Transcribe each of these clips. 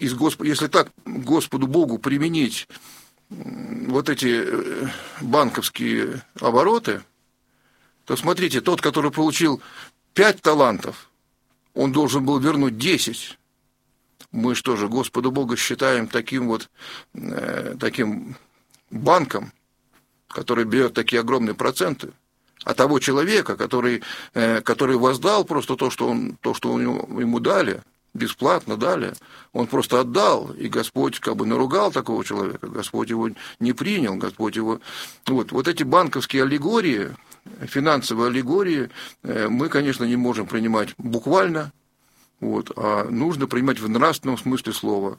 если так Господу Богу применить вот эти банковские обороты, то смотрите, тот, который получил 5 талантов, он должен был вернуть 10. Мы что же, Господа Бога считаем таким банком, который берет такие огромные проценты, а того человека, который воздал просто то, что ему дали, бесплатно дали, он просто отдал, и Господь как бы наругал такого человека, Господь его не принял, Господь его... Вот эти банковские аллегории, финансовые аллегории, мы, конечно, не можем принимать буквально, а нужно принимать в нравственном смысле слова.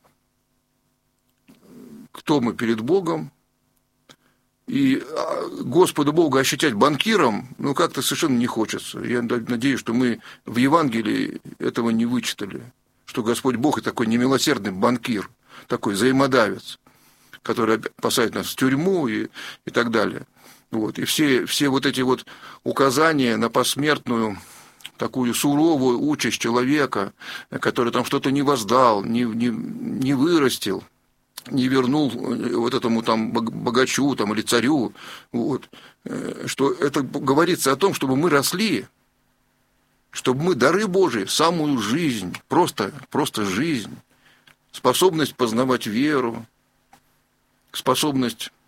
Кто мы перед Богом? И Господа Бога ощущать банкиром, как-то совершенно не хочется. Я надеюсь, что мы в Евангелии этого не вычитали, что Господь Бог – это такой немилосердный банкир, такой взаимодавец, который посадит нас в тюрьму и так далее. И все вот эти вот указания на посмертную такую суровую участь человека, который там что-то не воздал, не вырастил, не вернул вот этому там богачу там, или царю, что это говорится о том, чтобы мы росли, чтобы мы дары Божии, самую жизнь, просто жизнь, способность познавать веру, способность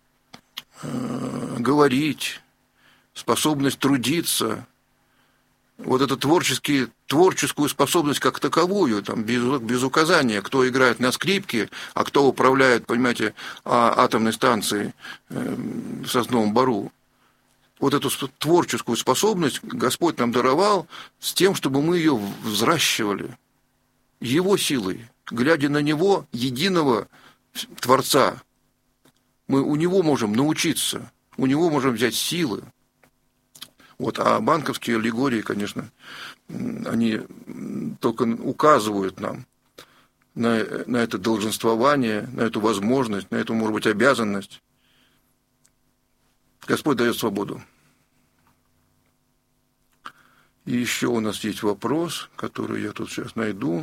говорить, способность трудиться, вот эту творческую способность как таковую, там, без указания, кто играет на скрипке, а кто управляет, понимаете, атомной станцией в Сосновом Бору. Вот эту творческую способность Господь нам даровал с тем, чтобы мы ее взращивали Его силой, глядя на Него, единого Творца. Мы у Него можем научиться, у Него можем взять силы. А банковские аллегории, конечно, они только указывают нам на это долженствование, на эту возможность, на эту, может быть, обязанность. Господь дает свободу. И еще у нас есть вопрос, который я тут сейчас найду.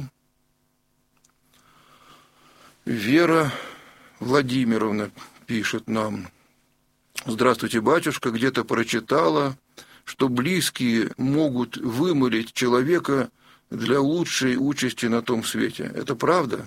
Вера Владимировна пишет нам. Здравствуйте, батюшка, где-то прочитала, что близкие могут вымолить человека для лучшей участи на том свете. Это правда?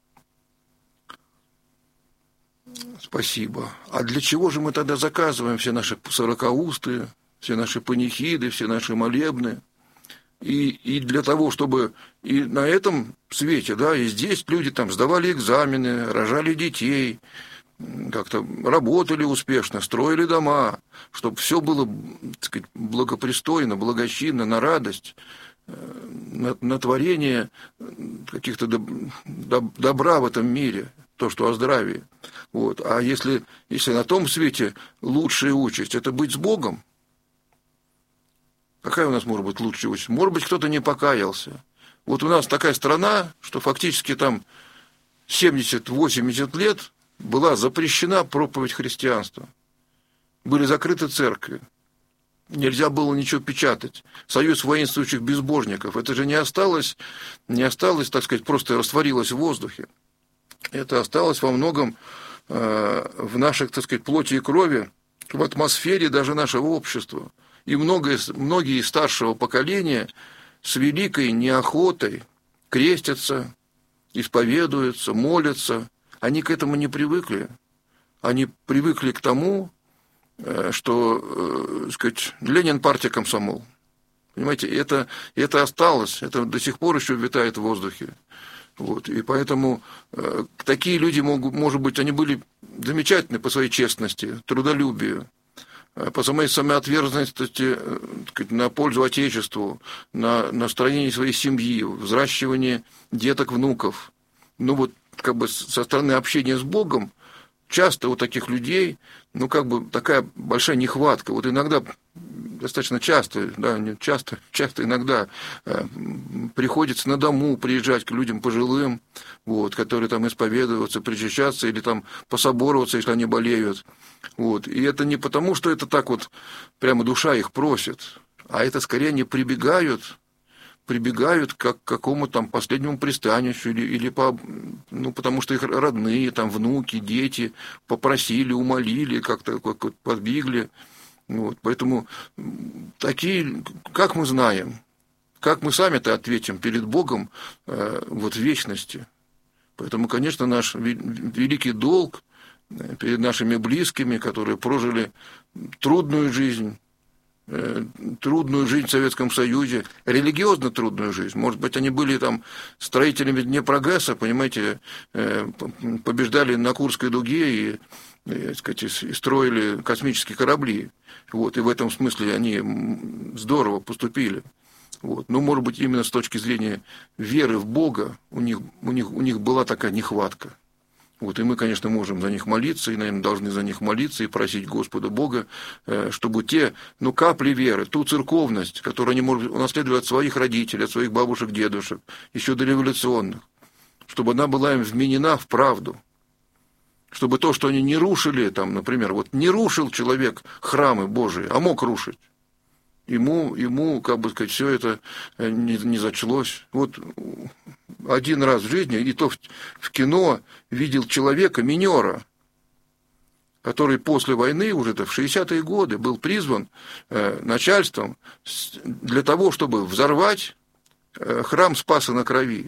Спасибо. А для чего же мы тогда заказываем все наши сорокаусты, все наши панихиды, все наши молебны? И для того, чтобы и на этом свете, и здесь люди там сдавали экзамены, рожали детей, как-то работали успешно, строили дома, чтобы все было, так сказать, благопристойно, благочинно, на радость, на творение каких-то добра в этом мире, то, что о здравии. А если на том свете лучшая участь – это быть с Богом, какая у нас может быть лучшая участь? Может быть, кто-то не покаялся. У нас такая страна, что фактически там 70-80 лет была запрещена проповедь христианства. Были закрыты церкви. Нельзя было ничего печатать. Союз воинствующих безбожников. Это же не осталось, так сказать, просто растворилось в воздухе. Это осталось во многом в наших, так сказать, плоти и крови, в атмосфере даже нашего общества. И многие из старшего поколения с великой неохотой крестятся, исповедуются, молятся. Они к этому не привыкли. Они привыкли к тому, что, сказать, Ленин партия комсомол. Понимаете, это осталось, это до сих пор еще витает в воздухе. И поэтому такие люди, может быть, они были замечательны по своей честности, трудолюбию, по самой самоотверженности на пользу Отечеству, на строение своей семьи, взращивание деток, внуков. Со стороны общения с Богом, часто у таких людей, такая большая нехватка. Иногда, достаточно часто, иногда приходится на дому приезжать к людям пожилым, которые там исповедуются, причащаться или там пособороваться, если они болеют. И это не потому, что это так прямо душа их просит, а это скорее они прибегают прибегают как к какому-то там последнему пристанищу, или потому что их родные, там, внуки, дети попросили, умолили, как-то подвигли. Вот. Поэтому такие, как мы знаем, как мы сами-то ответим перед Богом в вечности. Поэтому, конечно, наш великий долг перед нашими близкими, которые прожили трудную жизнь в Советском Союзе, религиозно трудную жизнь. Может быть, они были там строителями Днепрогэса, понимаете, побеждали на Курской дуге и строили космические корабли. Вот, и в этом смысле они здорово поступили. Вот. Но, может быть, именно с точки зрения веры в Бога у них была такая нехватка. Вот, и мы, конечно, можем за них молиться, и, наверное, должны за них молиться и просить Господа Бога, чтобы те, капли веры, ту церковность, которую они могут унаследовать от своих родителей, от своих бабушек, дедушек, еще дореволюционных, чтобы она была им вменена в правду. Чтобы то, что они не рушили, там, например, вот не рушил человек храмы Божии, а мог рушить. Ему, все это не зачлось. Вот один раз в жизни, и то в кино, видел человека, минера, который после войны, уже в 60-е годы, был призван начальством для того, чтобы взорвать храм Спаса на Крови.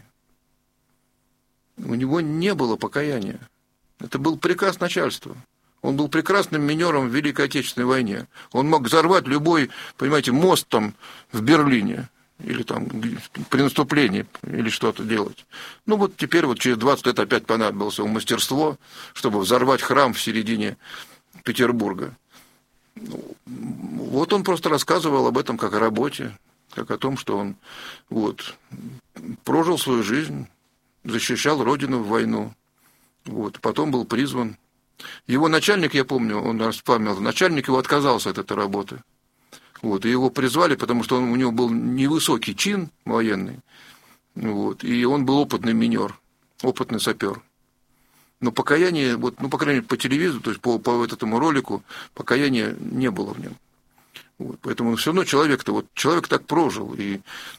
У него не было покаяния. Это был приказ начальства. Он был прекрасным минером в Великой Отечественной войне. Он мог взорвать любой, понимаете, мост там в Берлине, или там при наступлении, или что-то делать. Вот теперь через 20 лет опять понадобилось ему мастерство, чтобы взорвать храм в середине Петербурга. Вот он просто рассказывал об этом как о работе, как о том, что он прожил свою жизнь, защищал Родину в войну, потом был призван. Его начальник, я помню, он вспомнил, начальник его отказался от этой работы. И его призвали, потому что у него был невысокий чин военный, и он был опытный минер, опытный сапер. Но покаяние, по крайней мере, по телевизору, то есть по этому ролику, покаяния не было в нем. Поэтому все равно человек так прожил, и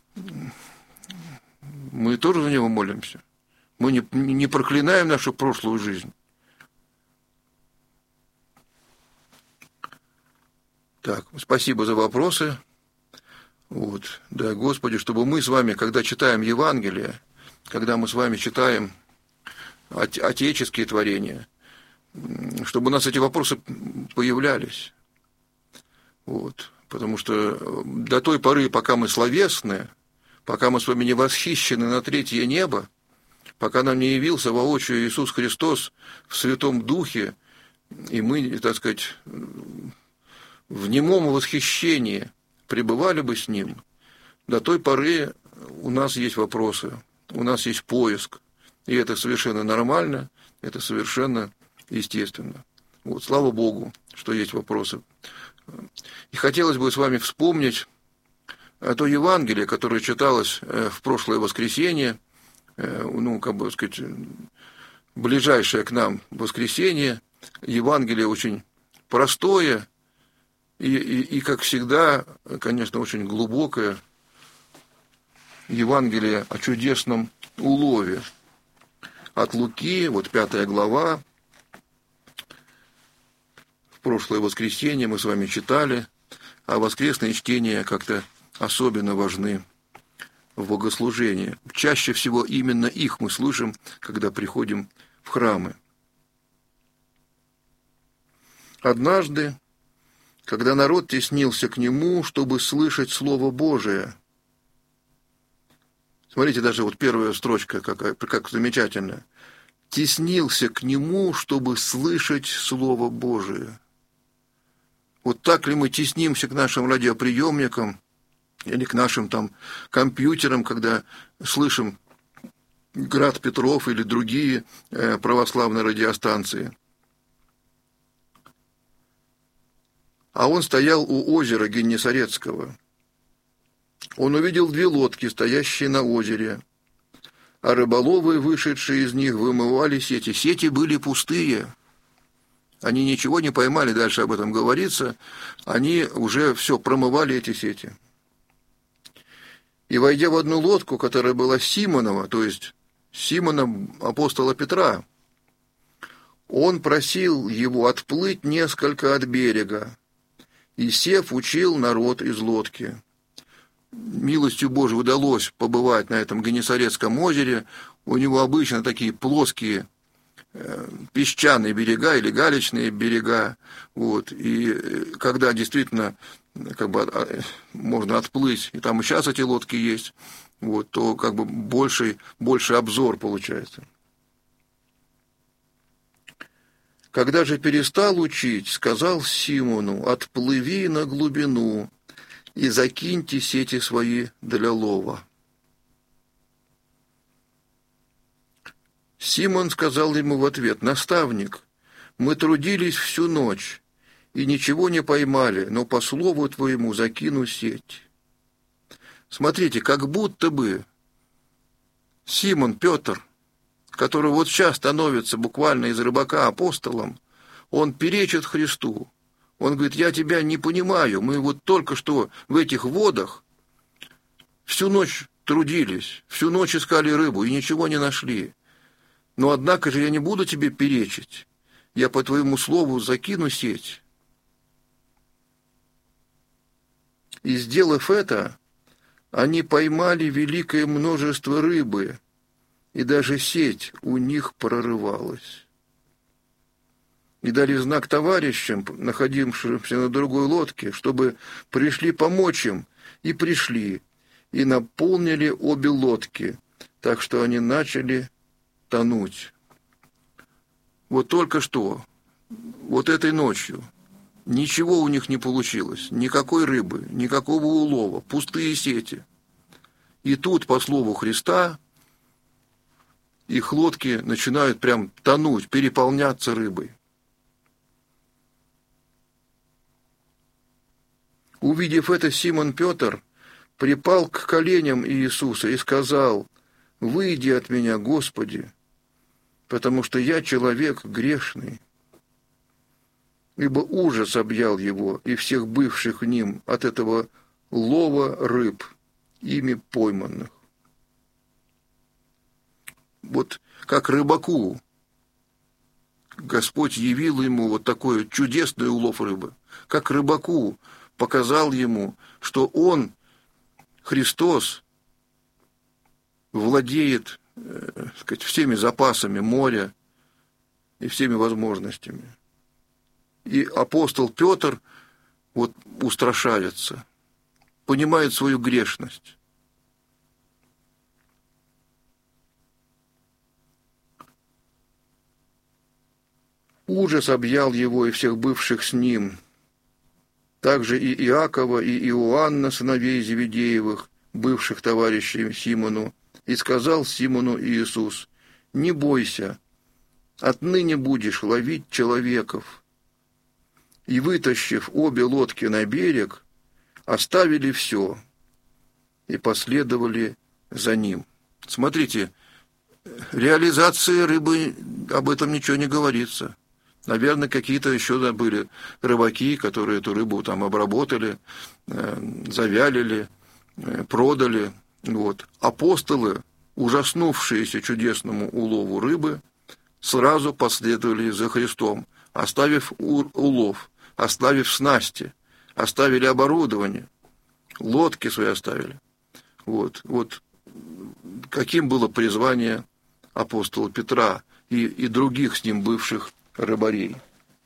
мы тоже за него молимся. Мы не проклинаем нашу прошлую жизнь. Так, спасибо за вопросы. Да, Господи, чтобы мы с вами, когда читаем Евангелие, когда мы с вами читаем отеческие творения, чтобы у нас эти вопросы появлялись. Потому что до той поры, пока мы словесны, пока мы с вами не восхищены на третье небо, пока нам не явился воочию Иисус Христос в Святом Духе, и мы, так сказать, в немом восхищении пребывали бы с Ним, до той поры у нас есть вопросы, у нас есть поиск, и это совершенно нормально, это совершенно естественно. Слава Богу, что есть вопросы. И хотелось бы с вами вспомнить то Евангелие, которое читалось в прошлое воскресенье, ближайшее к нам воскресенье. Евангелие очень простое и, как всегда, конечно, очень глубокое. Евангелие о чудесном улове. От Луки, 5 глава. В прошлое воскресенье мы с вами читали, а воскресные чтения как-то особенно важны в богослужении. Чаще всего именно их мы слышим, когда приходим в храмы. Однажды, когда народ теснился к нему, чтобы слышать Слово Божие. Смотрите, даже первая строчка, как замечательно. Теснился к нему, чтобы слышать Слово Божие. Так ли мы теснимся к нашим радиоприемникам или к нашим компьютерам, когда слышим Град Петров или другие православные радиостанции? А он стоял у озера Геннесарецкого. Он увидел 2 лодки, стоящие на озере, а рыболовы, вышедшие из них, вымывали сети. Сети были пустые. Они ничего не поймали, дальше об этом говорится. Они уже все промывали эти сети. И, войдя в одну лодку, которая была Симонова, то есть Симона апостола Петра, он просил его отплыть несколько от берега, и, сев, учил народ из лодки. Милостью Божией удалось побывать на этом Генесарецком озере. У него обычно такие плоские песчаные берега или галечные берега. Вот. И когда действительно как бы можно отплыть, и там и сейчас эти лодки есть, вот, то как бы больше обзор получается. Когда же перестал учить, сказал Симону: «Отплыви на глубину и закиньте сети свои для лова». Симон сказал ему в ответ: «Наставник, мы трудились всю ночь и ничего не поймали, но по слову твоему закину сеть». Смотрите, как будто бы Симон Петр, который вот сейчас становится буквально из рыбака апостолом, он перечит Христу. Он говорит: «Я тебя не понимаю, мы вот только что в этих водах всю ночь трудились, всю ночь искали рыбу и ничего не нашли. Но однако же я не буду тебе перечить, я по твоему слову закину сеть». И, сделав это, они поймали великое множество рыбы, и даже сеть у них прорывалась. И дали знак товарищам, находившимся на другой лодке, чтобы пришли помочь им, и пришли, и наполнили обе лодки, так что они начали тонуть. Вот только что, вот этой ночью, ничего у них не получилось, никакой рыбы, никакого улова, пустые сети. И тут, по слову Христа, их лодки начинают прям тонуть, переполняться рыбой. Увидев это, Симон Петр припал к коленям Иисуса и сказал: «Выйди от меня, Господи, потому что я человек грешный». Ибо ужас объял его и всех бывших в ним от этого лова рыб, ими пойманных. Вот как рыбаку Господь явил ему вот такой чудесный улов рыбы, как рыбаку показал ему, что он, Христос, владеет, сказать, всеми запасами моря и всеми возможностями. И апостол Петр вот устрашается, понимает свою грешность. Ужас объял его и всех бывших с ним, также и Иакова, и Иоанна, сыновей Зеведеевых, бывших товарищей Симону, и сказал Симону Иисус: «Не бойся, отныне будешь ловить человеков». И, вытащив обе лодки на берег, оставили все и последовали за ним. Смотрите, реализации рыбы, об этом ничего не говорится. Наверное, какие-то еще были рыбаки, которые эту рыбу там обработали, завялили, продали. Вот. Апостолы, ужаснувшиеся чудесному улову рыбы, сразу последовали за Христом, оставив улов, оставив снасти, оставили оборудование, лодки свои оставили. Вот каким было призвание апостола Петра и других с ним бывших рыбарей.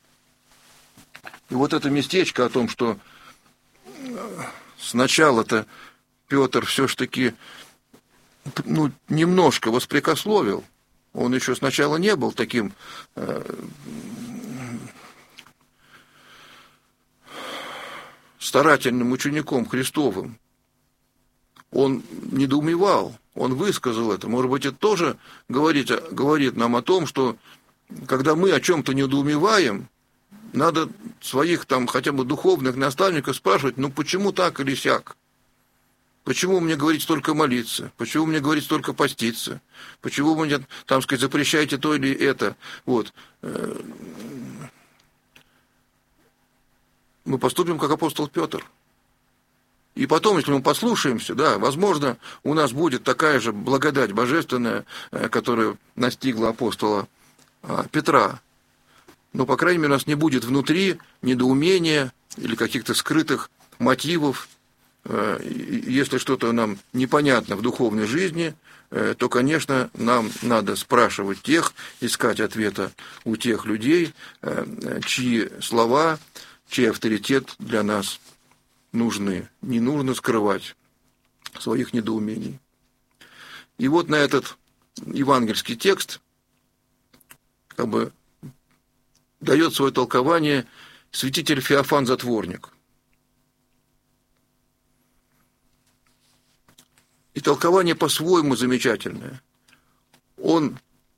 И вот это местечко о том, что сначала-то Петр все-таки немножко воспрекословил. Он еще сначала не был таким старательным учеником Христовым. Он недоумевал, он высказал это. Может быть, это тоже говорит нам о том, что когда мы о чем-то недоумеваем, надо своих там хотя бы духовных наставников спрашивать: почему так или сяк? Почему мне говорить столько молиться? Почему мне говорить столько поститься? Почему вы мне, там сказать, запрещаете то или это? Вот. Мы поступим, как апостол Петр. И потом, если мы послушаемся, да, возможно, у нас будет такая же благодать божественная, которая настигла апостола Петра. Но, по крайней мере, у нас не будет внутри недоумения или каких-то скрытых мотивов. Если что-то нам непонятно в духовной жизни, то, конечно, нам надо спрашивать тех, искать ответа у тех людей, чьи слова, чей авторитет для нас нужны. Не нужно скрывать своих недоумений. И вот на этот евангельский текст дает свое толкование святитель Феофан Затворник. И толкование по-своему замечательное. Он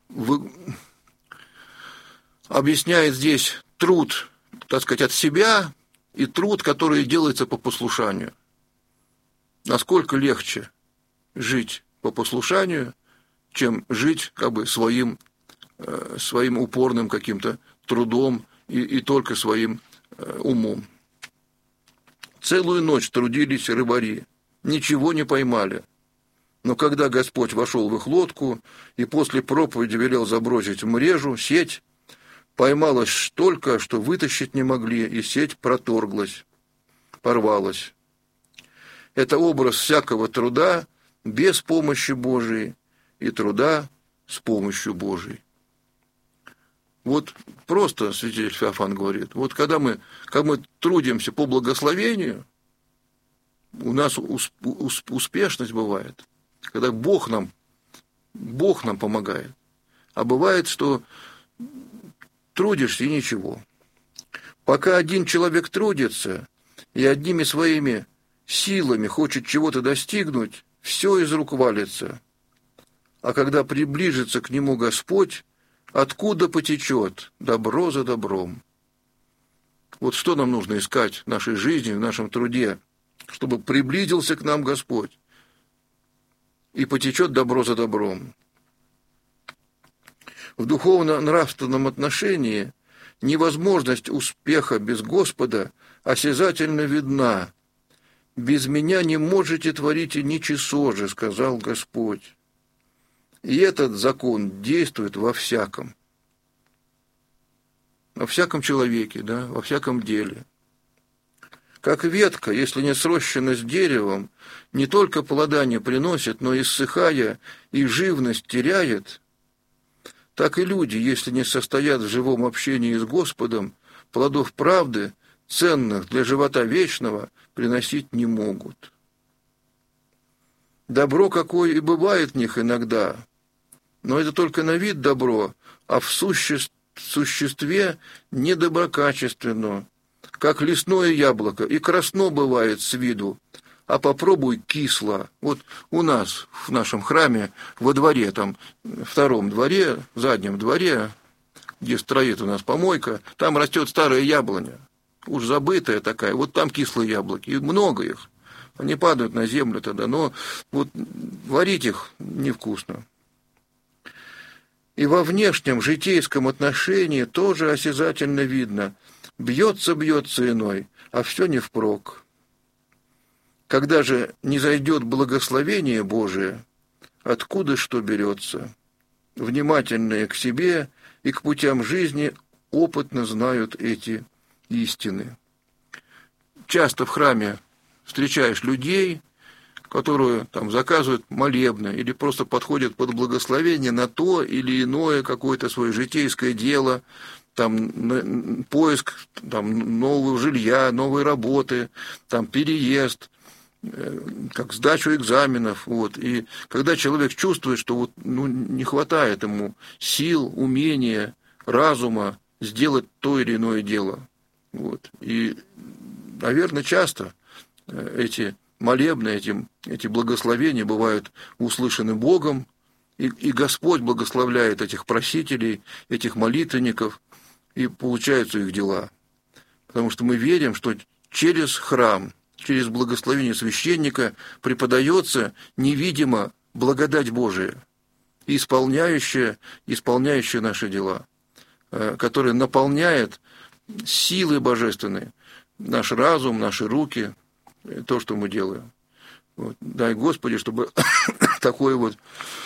объясняет здесь труд, так сказать, от себя и труд, который делается по послушанию. Насколько легче жить по послушанию, чем жить своим упорным каким-то трудом и только своим умом. Целую ночь трудились рыбари, ничего не поймали. Но когда Господь вошел в их лодку и после проповеди велел забросить в мрежу сеть, поймалось столько, что вытащить не могли, и сеть проторглась, порвалась. Это образ всякого труда без помощи Божией и труда с помощью Божией. Вот просто святитель Феофан говорит, вот когда мы трудимся по благословению, у нас успешность бывает, когда Бог нам помогает. А бывает, что трудишься и ничего. Пока один человек трудится и одними своими силами хочет чего-то достигнуть, все из рук валится. А когда приближится к нему Господь, откуда потечет добро за добром? Вот что нам нужно искать в нашей жизни, в нашем труде, чтобы приблизился к нам Господь, и потечет добро за добром. В духовно-нравственном отношении невозможность успеха без Господа осязательно видна. «Без меня не можете творить и ничего же», — сказал Господь. И этот закон действует во всяком человеке, да, во всяком деле. Как ветка, если не срощена с деревом, не только плода не приносит, но, иссыхая, и живность теряет, так и люди, если не состоят в живом общении с Господом, плодов правды, ценных для живота вечного, приносить не могут. Добро какое и бывает в них иногда, но это только на вид добро, а в существе недоброкачественно, как лесное яблоко, и красно бывает с виду, а попробуй кисло. Вот у нас, в нашем храме, во дворе, там, в втором дворе, в заднем дворе, где стоит у нас помойка, там растет старая яблоня, уж забытая такая, вот там кислые яблоки, и много их. Они падают на землю тогда, но вот варить их невкусно. И во внешнем житейском отношении тоже осязательно видно. Бьется иной, а все не впрок. Когда же не зайдет благословение Божие, откуда что берется? Внимательные к себе и к путям жизни опытно знают эти истины. Часто в храме встречаешь людей, которые там заказывают молебны или просто подходят под благословение на то или иное какое-то свое житейское дело, там поиск там, нового жилья, новой работы, там переезд, как сдачу экзаменов. Вот. И когда человек чувствует, что не хватает ему сил, умения, разума сделать то или иное дело. Вот. И, наверное, часто эти молебны, эти благословения бывают услышаны Богом, и Господь благословляет этих просителей, этих молитвенников, и получаются их дела. Потому что мы верим, что через храм, через благословение священника преподается невидимо благодать Божия, исполняющая наши дела, которая наполняет силой божественной наш разум, наши руки, то, что мы делаем. Вот. Дай Господи, чтобы такой вот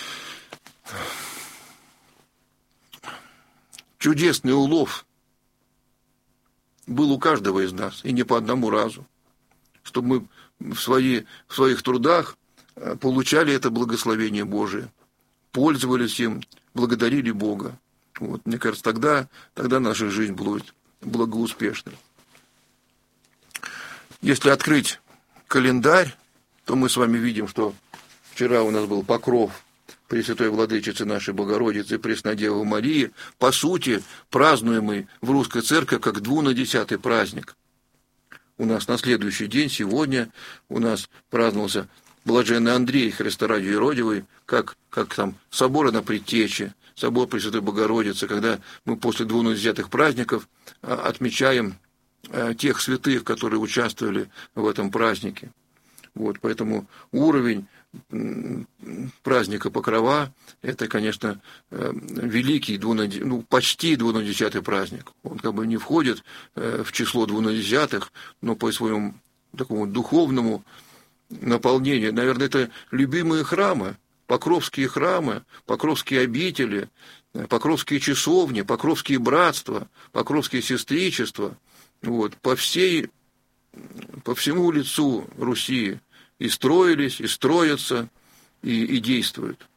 чудесный улов был у каждого из нас, и не по одному разу, чтобы мы в своих трудах получали это благословение Божие, пользовались им, благодарили Бога. Вот. Мне кажется, тогда наша жизнь будет благоуспешной. Если открыть календарь, то мы с вами видим, что вчера у нас был покров Пресвятой Владычицы нашей Богородицы Преснодевы Марии, по сути, празднуемый в Русской Церкви как 12-й праздник. У нас на следующий день, сегодня, у нас праздновался Блаженный Андрей Христа ради Иродивый, как там соборы на Предтече, собор Пресвятой Богородицы, когда мы после 12 праздников отмечаем тех святых, которые участвовали в этом празднике. Вот, поэтому уровень праздника Покрова – это, конечно, великий, почти 12-й праздник. Он как бы не входит в число 12-х, но по своему такому духовному наполнению. Наверное, это любимые храмы, покровские храмы, покровские обители, покровские часовни, покровские братства, покровские сестричества. Вот, по всему лицу Руси и строились, и строятся, и действуют.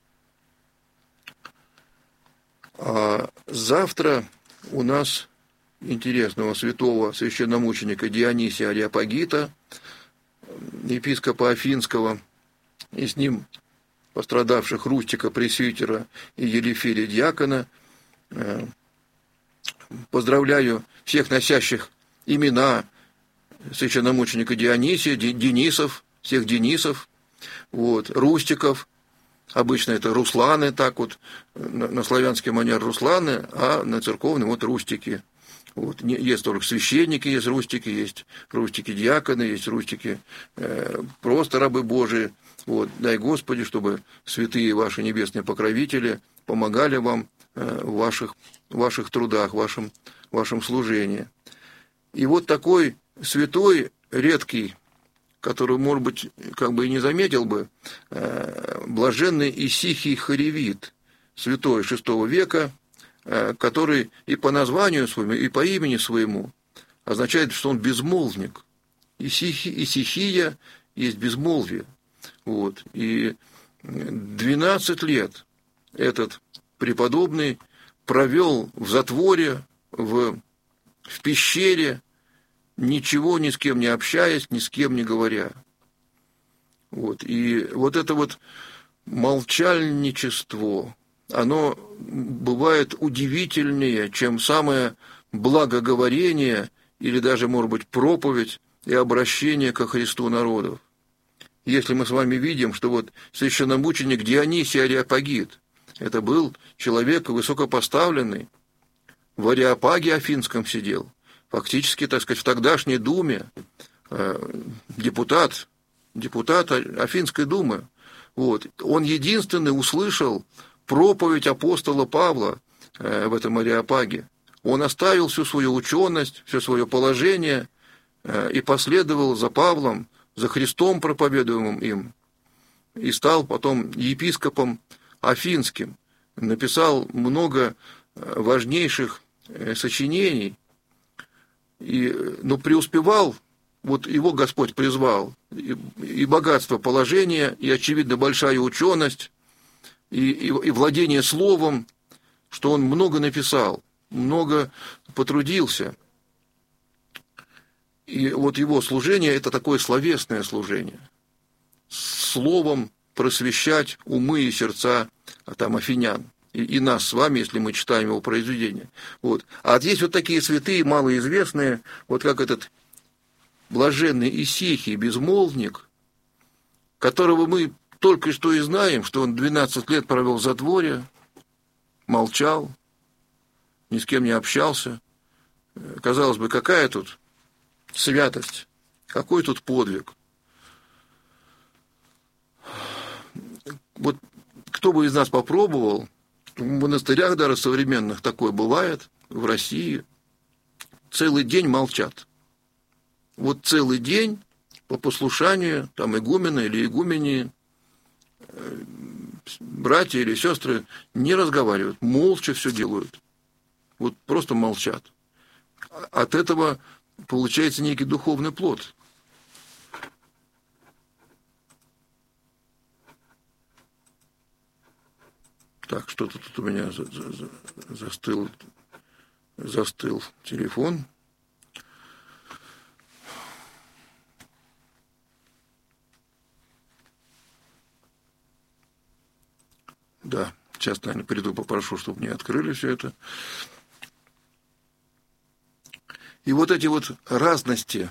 А завтра у нас интересного святого священномученика Дионисия Ареопагита, епископа Афинского, и с ним пострадавших Рустика Пресвитера и Елиферия Диакона. Поздравляю всех носящих имена священномученика Дионисия, Денисов, всех Денисов, вот, Рустиков, обычно это Русланы, так вот, на славянский манер Русланы, а на церковный вот Рустики. Вот. Есть только священники, есть рустики диаконы, есть рустики просто рабы Божии. Вот. Дай Господи, чтобы святые ваши небесные покровители помогали вам в ваших трудах, в вашем служении. И вот такой святой, редкий, который, может быть, как бы и не заметил бы, блаженный Исихий Хоревит, святой VI века, который и по названию своему, и по имени своему означает, что он безмолвник. Исихия есть безмолвие. Вот. И 12 лет этот преподобный провел в затворе, в пещере, ничего ни с кем не общаясь, ни с кем не говоря. Вот. И вот это вот молчальничество, оно бывает удивительнее, чем самое благоговорение или даже, может быть, проповедь и обращение ко Христу народов. Если мы с вами видим, что вот священномученик Дионисий Ареопагит, это был человек высокопоставленный, в Ареопаге Афинском сидел, фактически, так сказать, в тогдашней думе, депутат Афинской думы. Вот. Он единственный услышал проповедь апостола Павла в этом Ареопаге. Он оставил всю свою ученость, все свое положение и последовал за Павлом, за Христом, проповедуемым им, и стал потом епископом Афинским. Написал много важнейших сочинений, но преуспевал, вот его Господь призвал, и богатство положения, и, очевидно, большая ученость, и владение словом, что он много написал, много потрудился. И вот его служение – это такое словесное служение. Словом просвещать умы и сердца афинян. И нас с вами, если мы читаем его произведения. Вот. А есть вот такие святые, малоизвестные, вот как этот блаженный Исихий, безмолвник, которого мы только что и знаем, что он 12 лет провел в затворе, молчал, ни с кем не общался. Казалось бы, какая тут святость, какой тут подвиг. Вот кто бы из нас попробовал, в монастырях даже современных такое бывает, в России, целый день молчат. Вот целый день по послушанию, там игумена или игумени, братья или сестры не разговаривают, молча все делают. Вот просто молчат. От этого получается некий духовный плод. Так, что-то тут у меня застыл телефон. Да, сейчас, наверное, приду, попрошу, чтобы мне открыли все это. И вот эти вот разности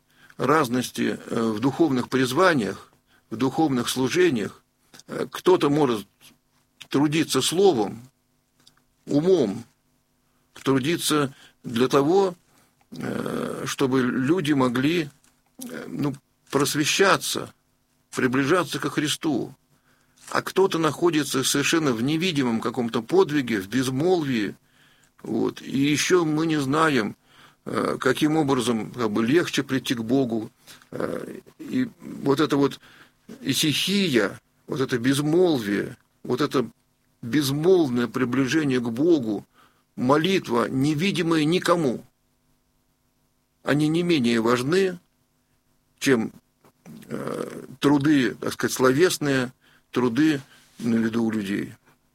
в духовных призваниях, в духовных служениях, кто-то может трудиться словом, умом, трудиться для того, чтобы люди могли просвещаться, приближаться ко Христу. А кто-то находится совершенно в невидимом каком-то подвиге, в безмолвии. Вот. И еще мы не знаем, каким образом легче прийти к Богу. И вот это вот исихия, вот это безмолвие, вот это безмолвное приближение к Богу, молитва, невидимая никому, они не менее важны, чем труды, так сказать, словесные, труды на виду у людей.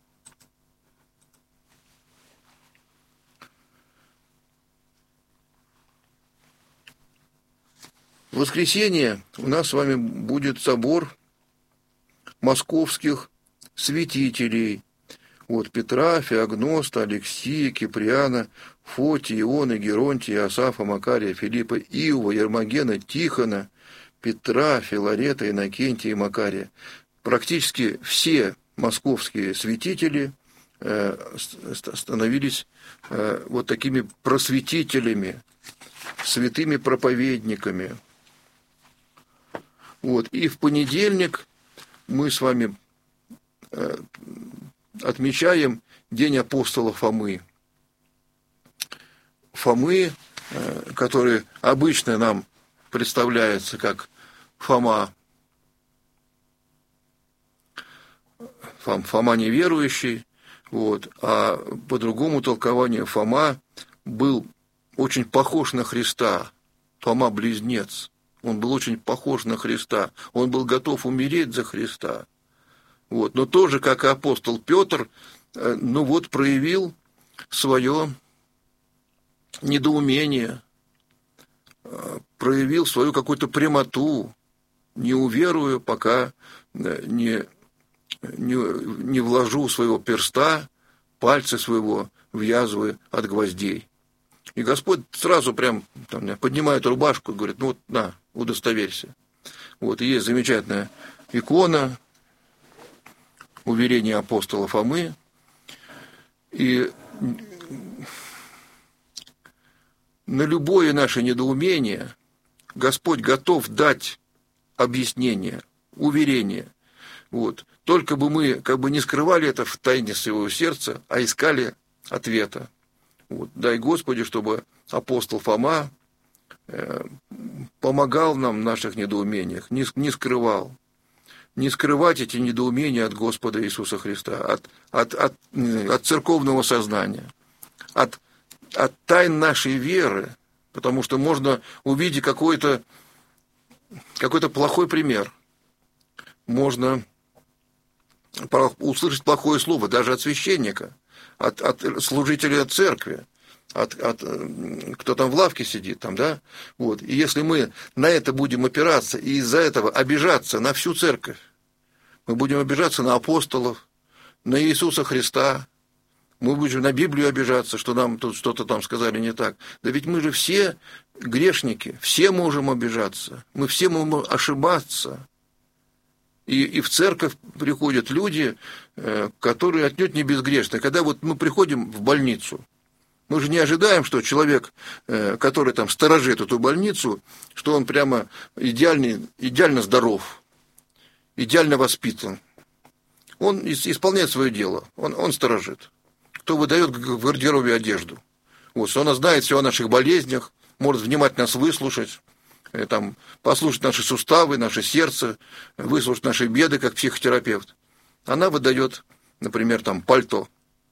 В воскресенье у нас с вами будет собор московских святителей. Вот Петра, Феогноста, Алексия, Киприана, Фотия, Иона, Геронтия, Иосафа, Макария, Филиппа, Иова, Ермогена, Тихона, Петра, Филарета, Иннокентия и Макария. Практически все московские святители становились вот такими просветителями, святыми проповедниками. Вот. И в понедельник мы с вами отмечаем День апостола Фомы. Фомы, который обычно нам представляется как Фома неверующий, вот, а по другому толкованию Фома был очень похож на Христа, Фома-близнец. Он был очень похож на Христа, он был готов умереть за Христа. Вот. Но тоже, как и апостол Петр, проявил свое недоумение, проявил свою какую-то прямоту, не уверую, пока не вложу своего перста, пальца своего в язвы от гвоздей. И Господь сразу прям поднимает рубашку и говорит, удостоверься. Вот, и есть замечательная икона, уверение апостола Фомы. И на любое наше недоумение Господь готов дать объяснение, уверение. Вот. Только бы мы не скрывали это в тайне своего сердца, а искали ответа. Вот. Дай Господи, чтобы апостол Фома помогал нам в наших недоумениях, не скрывал. Не скрывать эти недоумения от Господа Иисуса Христа, от церковного сознания, от тайн нашей веры, потому что можно увидеть какой-то плохой пример, можно услышать плохое слово даже от священника, от служителя церкви, кто там в лавке сидит, да? Вот. И если мы на это будем опираться и из-за этого обижаться на всю церковь, мы будем обижаться на апостолов, на Иисуса Христа, мы будем на Библию обижаться, что нам тут что-то там сказали не так. Да ведь мы же все грешники, все можем обижаться, мы все можем ошибаться. И в церковь приходят люди, которые отнюдь не безгрешны. Когда мы приходим в больницу, мы же не ожидаем, что человек, который там сторожит эту больницу, что он прямо идеально здоров, идеально воспитан. Он исполняет свое дело, он сторожит. Кто выдает в гардеробе одежду. Вот, что он знает все о наших болезнях, может внимательно нас выслушать, там, послушать наши суставы, наше сердце, выслушать наши беды, как психотерапевт. Она выдает, например, там, пальто.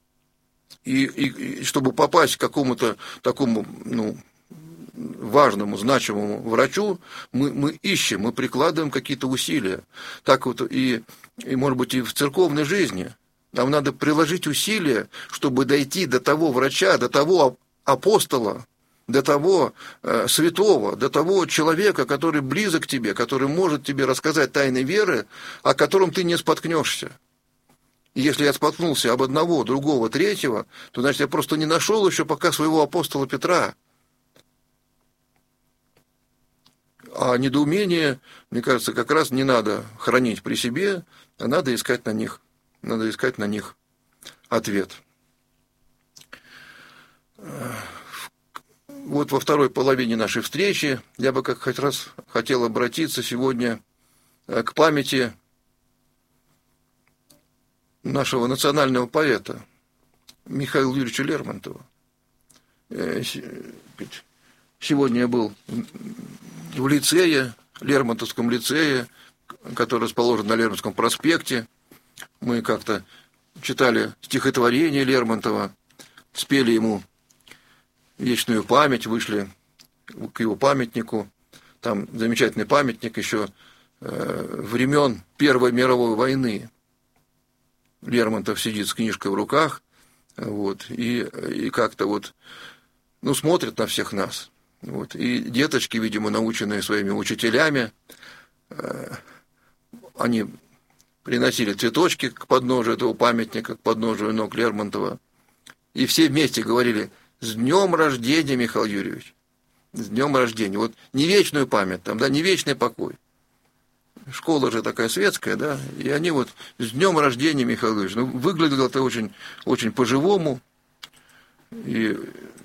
И чтобы попасть к какому-то такому, важному, значимому врачу, мы ищем, мы прикладываем какие-то усилия. Так вот и, может быть, и в церковной жизни. Нам надо приложить усилия, чтобы дойти до того врача, до того апостола, до того святого, до того человека, который близок к тебе, который может тебе рассказать тайны веры, о котором ты не споткнешься. И если я споткнулся об одного, другого, третьего, то, значит, я просто не нашел еще пока своего апостола Петра. А недоумение, мне кажется, как раз не надо хранить при себе, а надо искать на них ответ. Вот во второй половине нашей встречи я бы как раз хотел обратиться сегодня к памяти нашего национального поэта Михаила Юрьевича Лермонтова. Сегодня я был в лицее, Лермонтовском лицее, который расположен на Лермонтовском проспекте. Мы как-то читали стихотворение Лермонтова, спели ему вечную память, вышли к его памятнику. Там замечательный памятник еще времен Первой мировой войны. Лермонтов сидит с книжкой в руках, вот, и как-то вот, смотрит на всех нас. Вот, и деточки, видимо, наученные своими учителями, они приносили цветочки к подножию этого памятника, к подножию ног Лермонтова, и все вместе говорили: «С днем рождения, Михаил Юрьевич! С днем рождения!» Вот не вечную память, там, да, не вечный покой. Школа же такая светская, да, и они вот: «С днем рождения, Михаил Юрьевич!» Выглядело это очень, очень по-живому. И,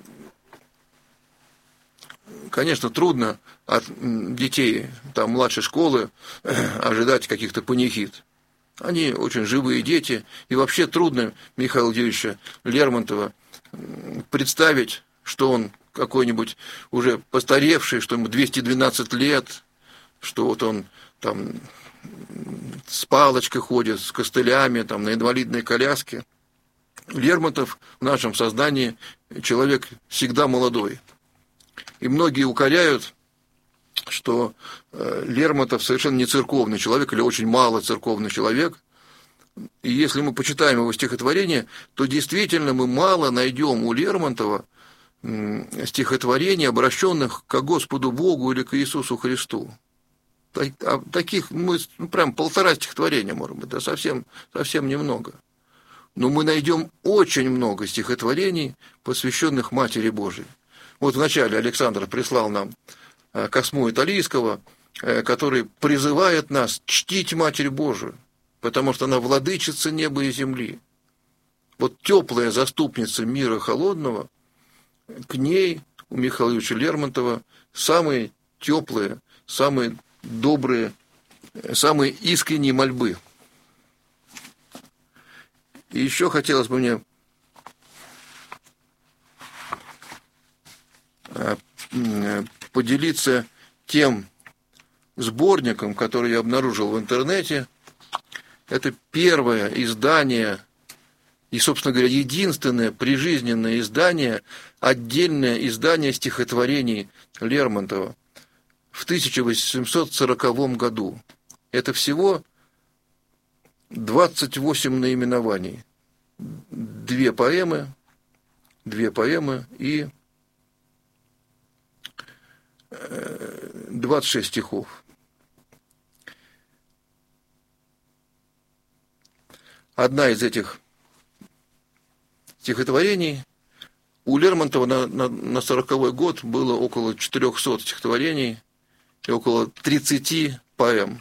конечно, трудно от детей там, младшей школы ожидать каких-то панихид. Они очень живые дети, и вообще трудно Михаила Юрьевича Лермонтова представить, что он какой-нибудь уже постаревший, что ему 212 лет, что вот он там с палочкой ходит, с костылями, там, на инвалидной коляске. Лермонтов в нашем сознании человек всегда молодой. И многие укоряют, что Лермонтов совершенно не церковный человек или очень мало церковный человек. И если мы почитаем его стихотворения, то действительно мы мало найдем у Лермонтова стихотворений, обращенных к Господу Богу или к Иисусу Христу. Таких мы прям 1,5 стихотворения, может быть, да, совсем немного. Но мы найдем очень много стихотворений, посвященных Матери Божией. Вот вначале Александр прислал нам Косму Италийского, который призывает нас чтить Матерь Божию, потому что она владычица неба и земли. Вот теплая заступница мира холодного, к ней у Михаила Юрьевича Лермонтова самые теплые, самые добрые, самые искренние мольбы. И еще хотелось бы мне поделиться тем сборником, который я обнаружил в интернете. Это первое издание и, собственно говоря, единственное прижизненное издание, отдельное издание стихотворений Лермонтова в 1840 году. Это всего 28 наименований. Две поэмы и 26 стихов. Одна из этих стихотворений, у Лермонтова на 40-й год было около 400 стихотворений и около 30 поэм.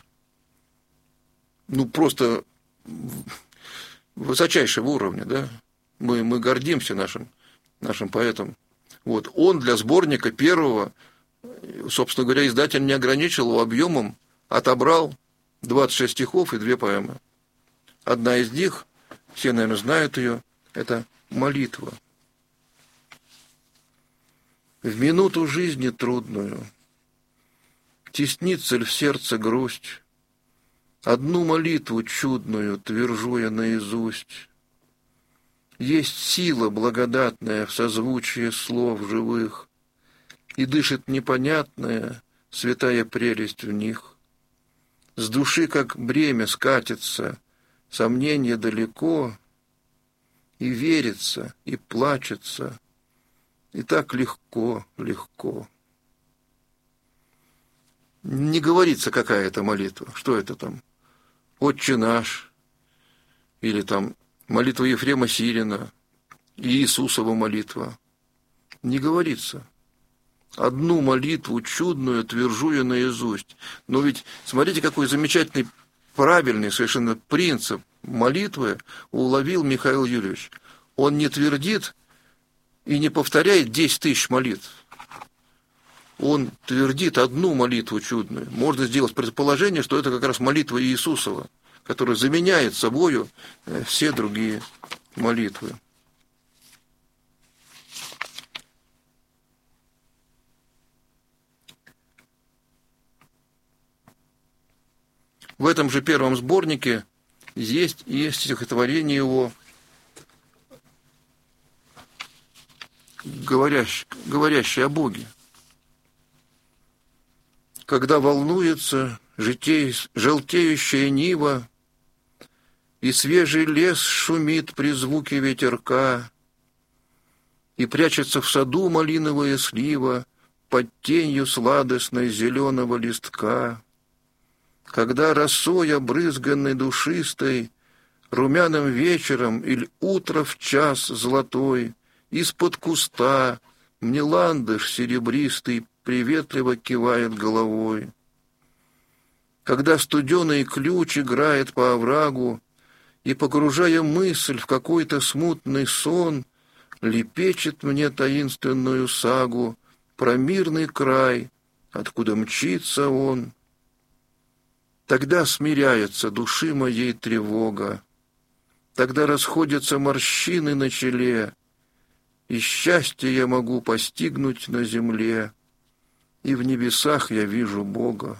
Просто высочайшего уровня, да? Мы гордимся нашим поэтом. Вот. Он для сборника первого, собственно говоря, издатель не ограничил его объемом, отобрал 26 стихов и 2 поэмы. Одна из них, все, наверное, знают ее, это молитва. В минуту жизни трудную теснится ли в сердце грусть, одну молитву чудную твержу я наизусть. Есть сила благодатная в созвучии слов живых, и дышит непонятная святая прелесть в них. С души, как бремя, скатится сомнение далеко, и верится, и плачется, и так легко, легко. Не говорится, какая это молитва, что это там, «Отче наш», или там молитва Ефрема Сирина, Иисусова молитва. Не говорится. Одну молитву чудную твержу я наизусть. Но ведь смотрите, какой замечательный, правильный совершенно принцип молитвы уловил Михаил Юрьевич. Он не твердит и не повторяет 10 тысяч молитв. Он твердит одну молитву чудную. Можно сделать предположение, что это как раз молитва Иисусова, которая заменяет собою все другие молитвы. В этом же первом сборнике есть стихотворение его, говорящее о Боге. Когда волнуется желтеющая нива, и свежий лес шумит при звуке ветерка, и прячется в саду малиновая слива под тенью сладостной зеленого листка, когда росой обрызганной душистой, румяным вечером или утро в час золотой, из-под куста мне ландыш серебристый приветливо кивает головой. Когда студеный ключ играет по оврагу, и, погружая мысль в какой-то смутный сон, лепечет мне таинственную сагу про мирный край, откуда мчится он. Тогда смиряется души моей тревога, тогда расходятся морщины на челе, и счастье я могу постигнуть на земле, и в небесах я вижу Бога.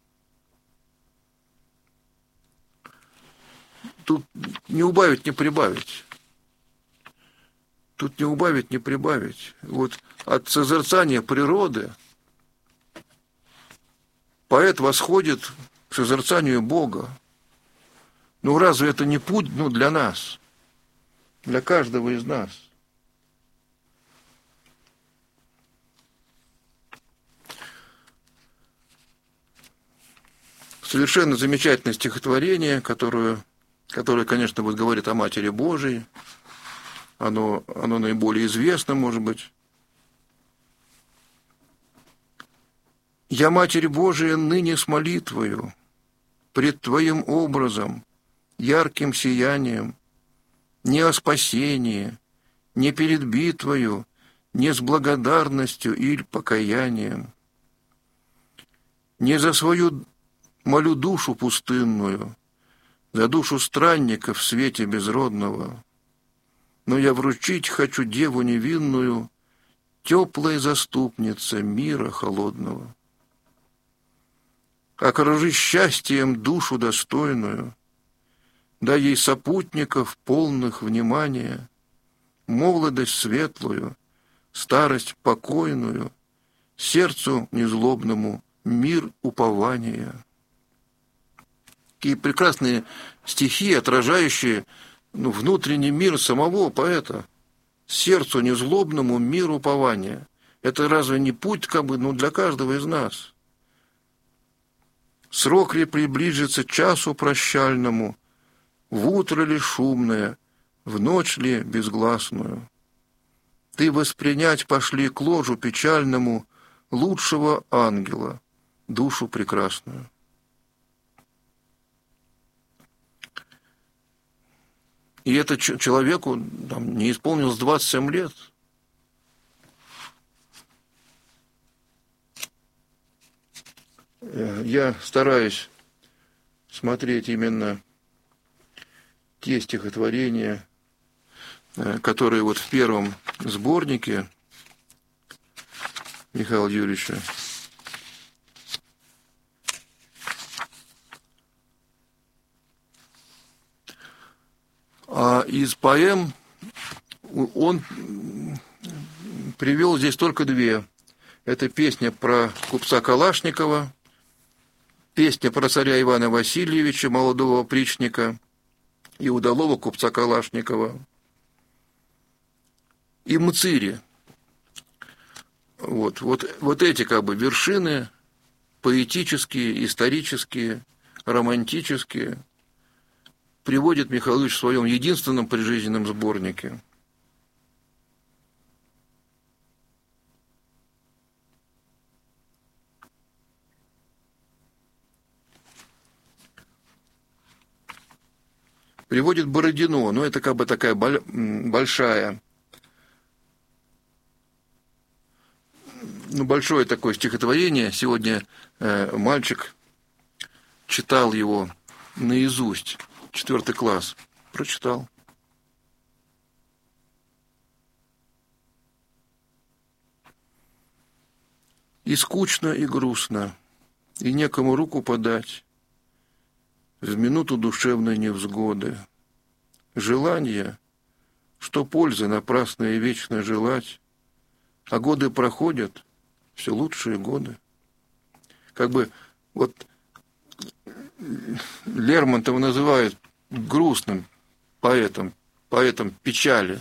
Тут не убавить, не прибавить. Тут не убавить, не прибавить. Вот от созерцания природы поэт восходит к созерцанию Бога. Ну разве это не путь, для нас, для каждого из нас? Совершенно замечательное стихотворение, которое, конечно, вот говорит о Матери Божией. Оно наиболее известно, может быть. «Я, Матерь Божия, ныне с молитвою, пред Твоим образом, ярким сиянием, не о спасении, не перед битвою, не с благодарностью или покаянием. Не за свою молю душу пустынную, за душу странника в свете безродного, но я вручить хочу деву невинную, теплой заступнице мира холодного. Окружи счастьем душу достойную, дай ей сопутников полных внимания, молодость светлую, старость покойную, сердцу незлобному мир упования». Какие прекрасные стихи, отражающие внутренний мир самого поэта. Сердцу незлобному мир упования. Это разве не путь для каждого из нас? Срок ли приближится часу прощальному, в утро ли шумное, в ночь ли безгласную? Ты воспринять пошли к ложу печальному лучшего ангела, душу прекрасную. И это человеку не исполнилось 27 лет. Я стараюсь смотреть именно те стихотворения, которые вот в первом сборнике Михаила Юрьевича А из поэм он привел здесь только две. Это песня про купца Калашникова, песня про царя Ивана Васильевича, молодого опричника, и удалого купца Калашникова, и Мцири. Вот эти как бы вершины поэтические, исторические, романтические приводит Михайлович в своем единственном прижизненном сборнике. Приводит Бородино, но это как бы такая большое такое стихотворение. Сегодня мальчик читал его наизусть, 4 класс, прочитал. И скучно, и грустно, и некому руку подать в минуту душевной невзгоды. Желание, что пользы напрасно и вечно желать, а годы проходят, все лучшие годы. Как бы вот Лермонтова называют грустным поэтом печали.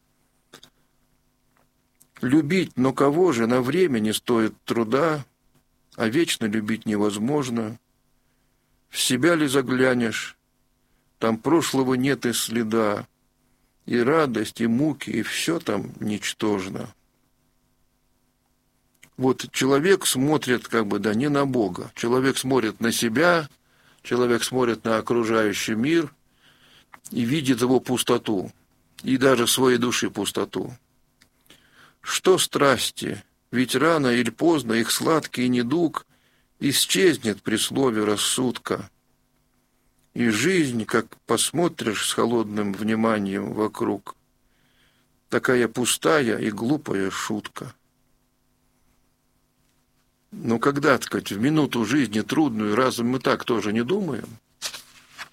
Любить, но кого же, на время не стоит труда, а вечно любить невозможно. В себя ли заглянешь, там прошлого нет и следа, и радость, и муки, и все там ничтожно. Вот человек смотрит как бы, не на Бога. Человек смотрит на себя, человек смотрит на окружающий мир и видит его пустоту, и даже своей души пустоту. Что страсти? Ведь рано или поздно их сладкий недуг исчезнет при слове рассудка. И жизнь, как посмотришь с холодным вниманием вокруг, такая пустая и глупая шутка. Но когда, так сказать, в минуту жизни трудную, разве мы так тоже не думаем?